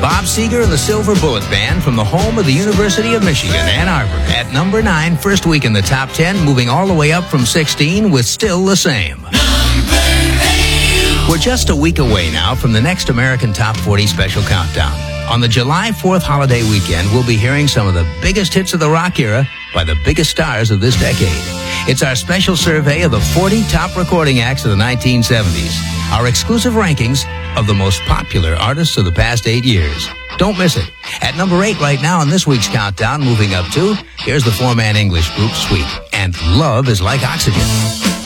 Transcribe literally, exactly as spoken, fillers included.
Bob Seger and the Silver Bullet Band from the home of the University of Michigan, Ann Arbor, at number nine, first week in the top ten, moving all the way up from sixteen with Still the Same. We're just a week away now from the next American Top forty Special Countdown. On the July fourth holiday weekend, we'll be hearing some of the biggest hits of the rock era by the biggest stars of this decade. It's our special survey of the forty top recording acts of the nineteen seventies. Our exclusive rankings of the most popular artists of the past eight years. Don't miss it. At number eight right now in this week's countdown, moving up to, here's the four-man English group Sweet, and Love is Like Oxygen.